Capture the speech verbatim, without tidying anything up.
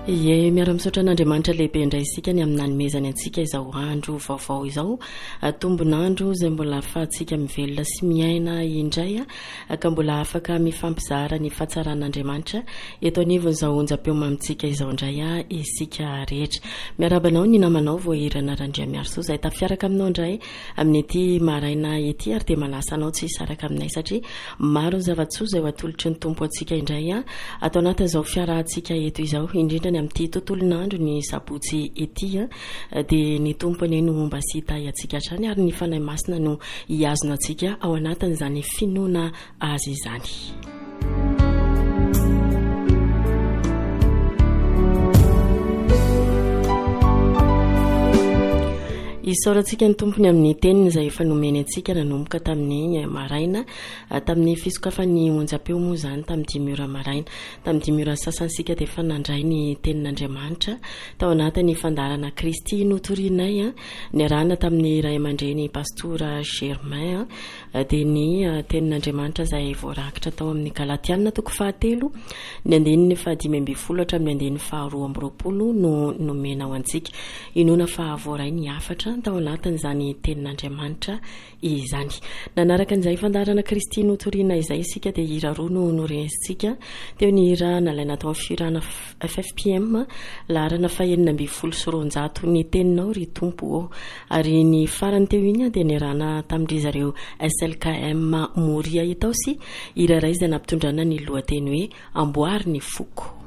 Ye miara-misaotra an'Andriamanitra lehibe indray isika ny amin'nanomezany antsika izao andro vaovao izao, tombonandro izay mbola ahafahantsika mivelona sy miaina indray ka mbola afaka mifampizara ny fahatsaran'Andriamanitra eto anivon'izao onjam-peo mamitsika izao indray a isika rehetra. Miarabanao ny namanao voahirana Randriamiarso izay tafiaraka aminao indray amin'ity maraina ety ary dia malasa anao tsy saraka aminay satria maro ny zava-tsoa izay atolotry ny tompo antsika indray a atao anatin'izao fiarahantsika eto izao indrindra ny amin'ity tontolonandro ny sabotsy ety dia ny tompony no momba sy tay antsika hatrany ary ny fanahy masina no hiazona antsika ao anatin'izany finoana azy izany. Isaorantsika ny tompony amin'ny teniny izay efa nomeny antsika nanomboka tamin'ny maraina tamin'ny fisokafany onjam-peo moa izany tamin'ny dimy ora maraina tamin'ny dimy ora sasansika dia efa nandray ny tenin'Andriamanitra tao anatin'ny fandarana Kristy notorinay ny arahana tamin'ny ray aman-dreny pastora Germain dia ny tenin'Andriamanitra izay voarakitra tao amin'ny Galatiana toko fahatelo ny andininy fahadimy ambin'ny folo hatramin'ny andininy faharoa amby roapolo no nomena ao antsika inona fahavoray ny afatra tao anatin'izany tenin'Andriamanitra izany. Nanaraka an'izay fandarana Kristy notoriana izay isika dia hira roa no norentsika teo ny hira nalaina tao amin'ny firana F F P M laharana fahaenina ambin'ny folo sy roanjato ny teninao ry tompo ary ny farany teo iny dia nirana tamin'ry zareo S L K M Moria Itaosy hira iray izay nampitondrana ny lohateny hoe amboary ny foko.